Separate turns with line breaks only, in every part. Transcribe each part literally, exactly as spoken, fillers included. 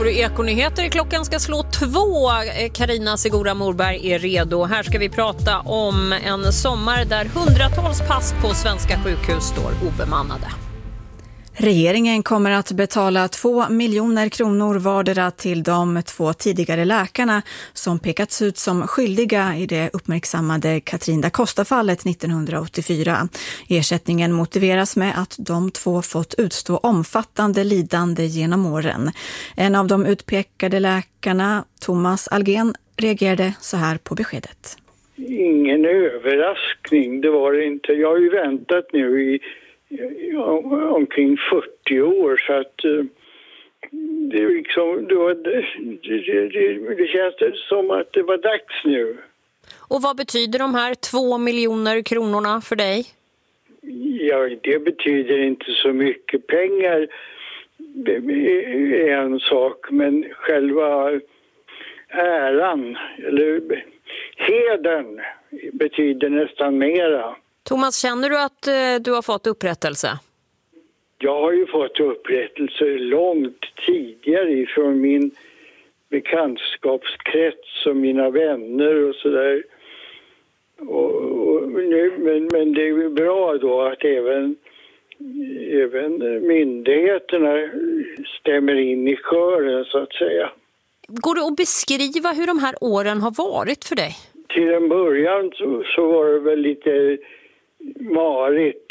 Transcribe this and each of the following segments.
Ekonyheter, klockan ska slå två. Carina Segura Morberg är redo. Här ska vi prata om en sommar där hundratals pass på svenska sjukhus står obemannade.
Regeringen kommer att betala två miljoner kronor vardera till de två tidigare läkarna som pekats ut som skyldiga i det uppmärksammade Katrin da Costa-fallet nittonhundraåttiofyra. Ersättningen motiveras med att de två fått utstå omfattande lidande genom åren. En av de utpekade läkarna, Thomas Algén, reagerade så här på beskedet.
Ingen överraskning, det var det inte. Jag har ju väntat nu i omkring fyrtio år, så att uh, det, är liksom, det, var, det, det, det, det känns som att det var dags nu.
Och vad betyder de här två miljoner kronorna för dig?
Ja, det betyder inte så mycket pengar. Det är en sak, men själva äran eller hedern betyder nästan mera.
Thomas, känner du att eh, du har fått upprättelse?
Jag har ju fått upprättelse långt tidigare ifrån min bekantskapskrets och mina vänner och sådär. Och, och nu, men, men det är bra då att även, även myndigheterna stämmer in i kören, så att säga.
Går det att beskriva hur de här åren har varit för dig?
Till en början så, så var det väl lite marigt,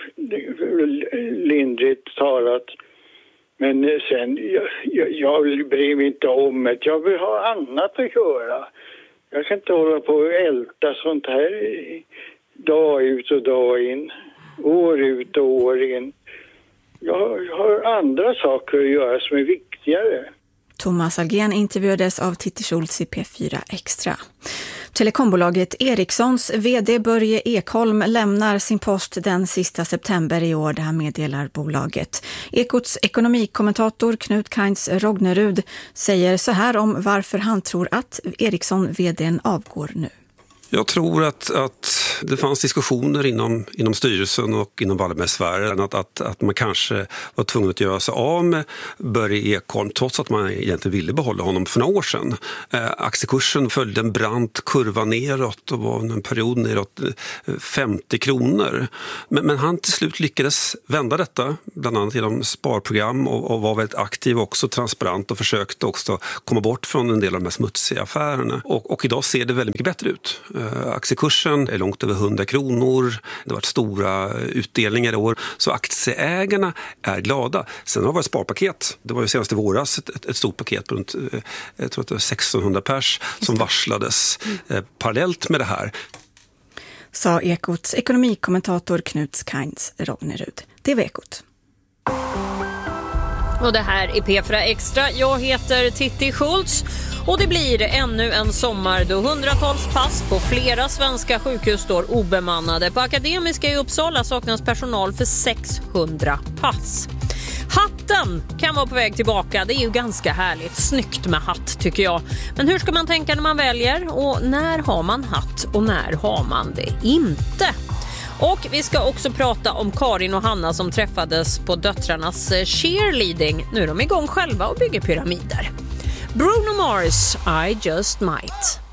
lindrigt talat. Men sen, jag, jag, jag bryr mig inte om det. Jag vill ha annat att göra. Jag kan inte hålla på och älta sånt här dag ut och dag in. År ut och år in. Jag, jag har andra saker att göra som är viktigare.
Thomas Algén intervjuades av Titti Schultz i P fyra Extra. Telekombolaget Ericssons vd Börje Ekholm lämnar sin post den sista september i år, det här meddelar bolaget. Ekots ekonomikommentator Knut Kainz Rognerud säger så här om varför han tror att Ericsson-vdn avgår nu.
Jag tror att, att det fanns diskussioner inom, inom styrelsen och inom Wallenbergsfären att, att, att man kanske var tvungen att göra sig av med Börje Ekholm trots att man egentligen ville behålla honom för några år sedan. Eh, aktiekursen följde en brant kurva neråt och var en period neråt femtio kronor. Men, men han till slut lyckades vända detta, bland annat genom sparprogram och, och var väldigt aktiv också, transparent och försökte också komma bort från en del av de här smutsiga affärerna. Och, och idag ser det väldigt mycket bättre ut. Uh, aktiekursen är långt över hundra kronor. Det har varit stora utdelningar i år. Så aktieägarna är glada. Sen har det varit sparpaket. Det var ju senast i våras ett, ett, ett stort paket på runt uh, jag tror att det var sextonhundra pers som varslades uh, parallellt med det här.
Sa Ekots ekonomikommentator Knut Kainz Rognerud. Det var Ekot.
Och det här är P fyra Extra. Jag heter Titti Schultz. Och det blir ännu en sommar då hundratals pass på flera svenska sjukhus står obemannade. På Akademiska i Uppsala saknas personal för sexhundra pass. Hatten kan vara på väg tillbaka. Det är ju ganska härligt. Snyggt med hatt tycker jag. Men hur ska man tänka när man väljer? Och när har man hatt och när har man det inte? Och vi ska också prata om Karin och Hanna som träffades på döttrarnas cheerleading. Nu är de igång själva och bygger pyramider. Bruno Mars, I Just Might.